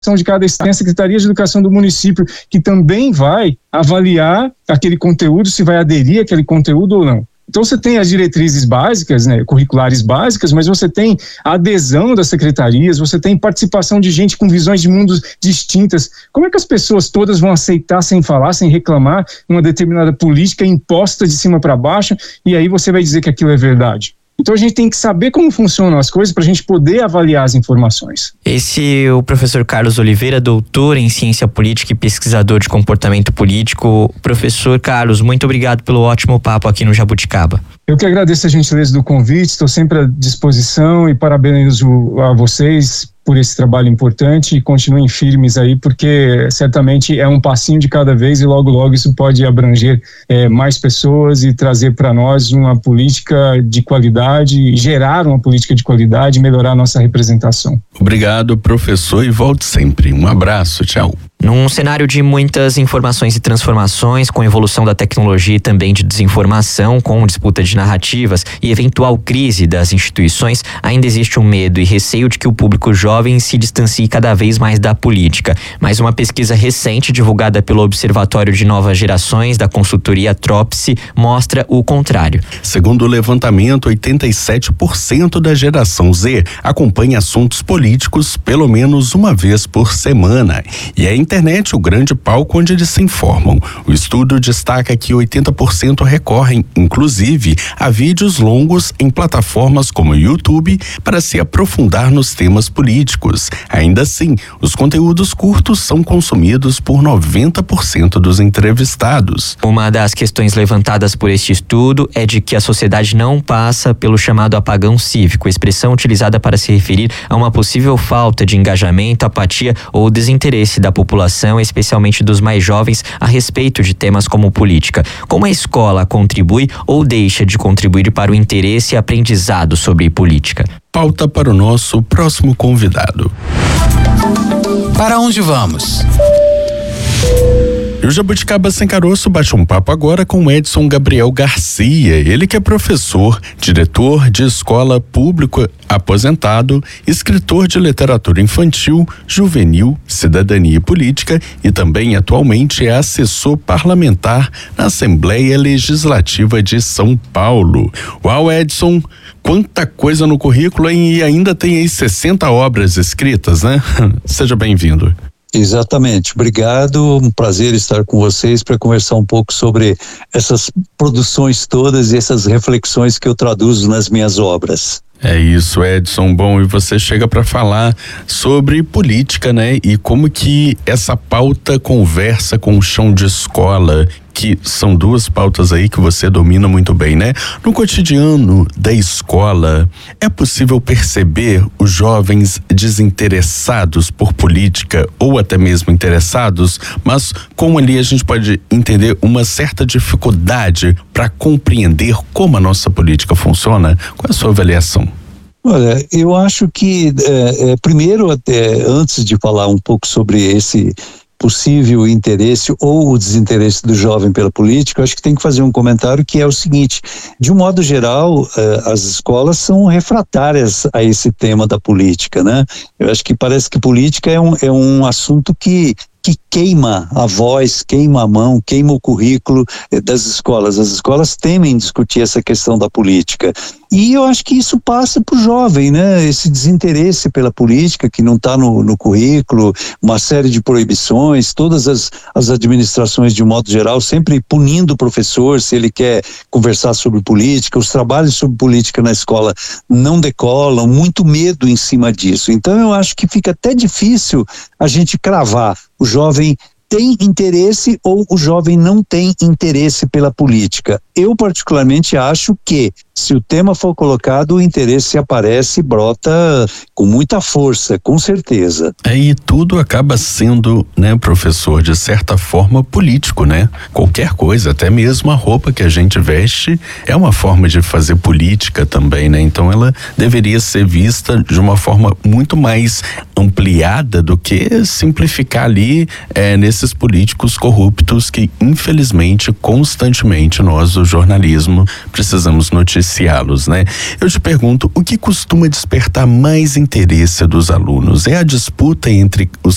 de cada estado, tem a Secretaria de Educação do município, que também vai avaliar aquele conteúdo, se vai aderir àquele conteúdo ou não. Então você tem as diretrizes básicas, né, curriculares básicas, mas você tem a adesão das secretarias, você tem participação de gente com visões de mundos distintas. Como é que as pessoas todas vão aceitar sem falar, sem reclamar, uma determinada política imposta de cima para baixo, e aí você vai dizer que aquilo é verdade? Então a gente tem que saber como funcionam as coisas para a gente poder avaliar as informações. Esse é o professor Carlos Oliveira, doutor em ciência política e pesquisador de comportamento político. Professor Carlos, muito obrigado pelo ótimo papo aqui no Jabuticaba. Eu que agradeço a gentileza do convite, estou sempre à disposição e parabenizo a vocês por esse trabalho importante e continuem firmes aí, porque certamente é um passinho de cada vez e logo logo isso pode abranger mais pessoas e trazer para nós uma política de qualidade, gerar uma política de qualidade e melhorar a nossa representação. Obrigado, professor, e volte sempre. Um abraço, tchau. Num cenário de muitas informações e transformações, com evolução da tecnologia e também de desinformação, com disputa de narrativas e eventual crise das instituições, ainda existe um medo e receio de que o público jovem se distancie cada vez mais da política. Mas uma pesquisa recente divulgada pelo Observatório de Novas Gerações da consultoria Tropse mostra o contrário. Segundo o levantamento, 87% da geração Z acompanha assuntos políticos pelo menos uma vez por semana. E a internet o grande palco onde eles se informam. O estudo destaca que 80% recorrem, inclusive, a vídeos longos em plataformas como o YouTube para se aprofundar nos temas políticos. Ainda assim, os conteúdos curtos são consumidos por 90% dos entrevistados. Uma das questões levantadas por este estudo é de que a sociedade não passa pelo chamado apagão cívico, expressão utilizada para se referir a uma possível falta de engajamento, apatia ou desinteresse da população, especialmente dos mais jovens, a respeito de temas como política. Como a escola contribui ou deixa de contribuir para o interesse e aprendizado sobre política? Pauta para o nosso próximo convidado. Para onde vamos? E o Jabuticaba Sem Caroço bate um papo agora com Edson Gabriel Garcia, ele que é professor, diretor de escola pública aposentado, escritor de literatura infantil, juvenil, cidadania e política e também atualmente é assessor parlamentar na Assembleia Legislativa de São Paulo. Uau, Edson, quanta coisa no currículo, hein? E ainda tem aí 60 obras escritas, né? Seja bem-vindo. Exatamente, obrigado, um prazer estar com vocês para conversar um pouco sobre essas produções todas e essas reflexões que eu traduzo nas minhas obras. É isso, Edson. Bom, e você chega para falar sobre política, né? E como que essa pauta conversa com o chão de escola, que são duas pautas aí que você domina muito bem, né? No cotidiano da escola, é possível perceber os jovens desinteressados por política ou até mesmo interessados, mas como ali a gente pode entender uma certa dificuldade para compreender como a nossa política funciona? Qual é a sua avaliação? Olha, eu acho que primeiro, até antes de falar um pouco sobre esse possível interesse ou o desinteresse do jovem pela política, eu acho que tem que fazer um comentário que é o seguinte: de um modo geral, as escolas são refratárias a esse tema da política, né? Eu acho que parece que política é um assunto que queima a voz, queima a mão, queima o currículo das escolas. As escolas temem discutir essa questão da política. E eu acho que isso passa para o jovem, né? Esse desinteresse pela política que não está no currículo, uma série de proibições, todas as administrações de um modo geral sempre punindo o professor se ele quer conversar sobre política, os trabalhos sobre política na escola não decolam, muito medo em cima disso. Então eu acho que fica até difícil a gente cravar o jovem tem interesse ou o jovem não tem interesse pela política. Eu particularmente acho que se o tema for colocado, o interesse aparece e brota com muita força, com certeza. E tudo acaba sendo, né, professor, de certa forma político, né? Qualquer coisa, até mesmo a roupa que a gente veste é uma forma de fazer política também, né? Então ela deveria ser vista de uma forma muito mais ampliada do que simplificar ali nesses políticos corruptos que infelizmente constantemente nós do jornalismo precisamos noticiá-los, né? Eu te pergunto, o que costuma despertar mais interesse dos alunos? É a disputa entre os